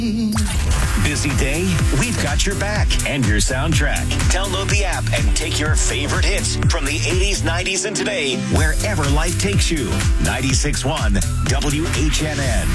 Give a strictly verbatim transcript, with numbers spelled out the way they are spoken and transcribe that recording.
Busy day? We've got your back and your soundtrack. Download the app and take your favorite hits from the eighties, nineties, and today wherever life takes you. ninety-six point one W H N N.